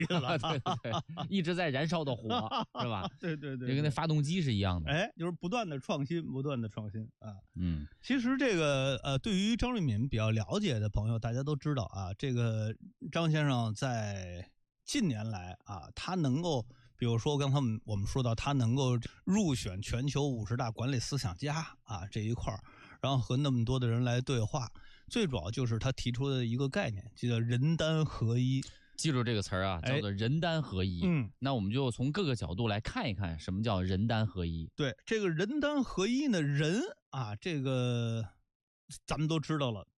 了， 对对，一直在燃烧的火，是吧？ 对对对， 就跟那发动机是一样的。 哎，就是不断的创新，不断的创新啊。 嗯， 其实这个对于张瑞敏比较了解的朋友，大家都知道啊，这个张先生在近年来啊，他能够，比如说刚才我们说到，他能够入选全球50大管理思想家啊这一块儿，然后和那么多的人来对话，最主要就是他提出的一个概念，就叫人单合一。 记住这个词儿啊，叫做人单合一。那我们就从各个角度来看一看，什么叫人单合一。 对，这个人单合一呢，人啊，这个咱们都知道了，